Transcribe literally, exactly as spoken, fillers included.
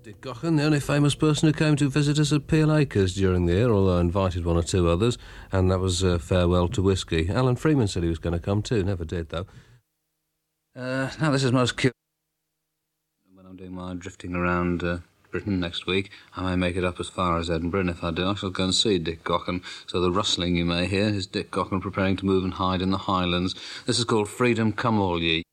Dick Gaughan, the only famous person who came to visit us at Peel Acres during the year, although I invited one or two others, and that was uh, Farewell to Whiskey. Alan Freeman said he was going to come too, never did though. Uh, now this is most cute. When I'm doing my drifting around uh, Britain next week, I may make it up as far as Edinburgh, and if I do, I shall go and see Dick Gaughan. So the rustling you may hear is Dick Gaughan preparing to move and hide in the Highlands. This is called Freedom Come All Ye.